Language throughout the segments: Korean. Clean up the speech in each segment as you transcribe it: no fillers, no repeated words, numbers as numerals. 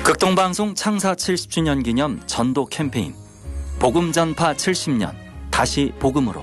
극동방송 창사 70주년 기념 전도 캠페인 복음 전파 70년 다시 복음으로.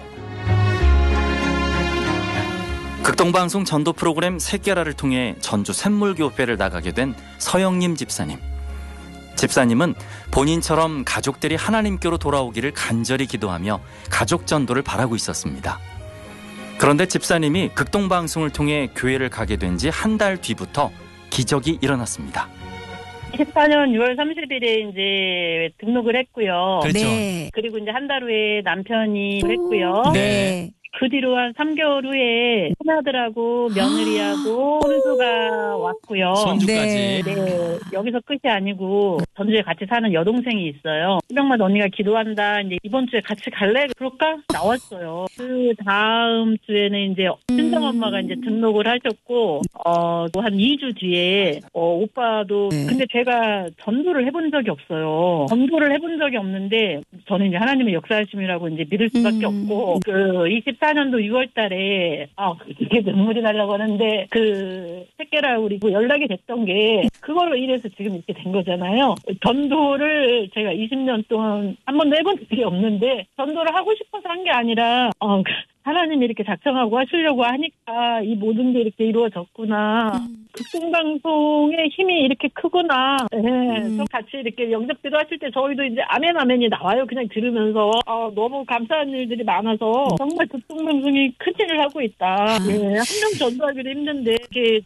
극동방송 전도 프로그램 새끼라를 통해 전주 샘물교회를 나가게 된 서영님 집사님. 집사님은 본인처럼 가족들이 하나님께로 돌아오기를 간절히 기도하며 가족 전도를 바라고 있었습니다. 그런데 집사님이 극동방송을 통해 교회를 가게 된 지 한 달 뒤부터 기적이 일어났습니다. 2014년 6월 30일에 이제 등록을 했고요. 그렇죠. 네. 그리고 이제 한 달 후에 남편이 했고요. 네. 그 뒤로 한 3개월 후에 큰아들하고 며느리하고 손주가 왔고요. 손주까지. 네, 여기서 끝이 아니고 전주에 같이 사는 여동생이 있어요. 새벽마다 언니가 기도한다. 이제 이번 주에 같이 갈래? 그럴까? 나왔어요. 그 다음 주에는 이제 친정 엄마가 이제 등록을 하셨고, 한 2주 뒤에 오빠도 근데 제가 전도를 해본 적이 없어요. 전도를 해본 적이 없는데 저는 이제 하나님의 역사하심이라고 이제 믿을 수밖에 없고 그 24년도 6월달에 이게 눈물이 나려고 하는데 그 새끼라 우리 연락이 됐던 게 그걸로 인해서 지금 이렇게 된 거잖아요. 전도를 제가 20년 동안 한 번도 해본 적이 없는데 전도를 하고 싶어서 한 게 아니라 하나님이 이렇게 작정하고 하시려고 하니까 이 모든 게 이렇게 이루어졌구나. 극동방송의 힘이 이렇게 크구나. 네, 좀 같이 이렇게 영접기도 하실 때 저희도 이제 아멘 아멘이 나와요. 그냥 들으면서 너무 감사한 일들이 많아서 정말 극동방송이 큰 일을 하고 있다. 네, 한 명 전도하기도 힘든데 이렇게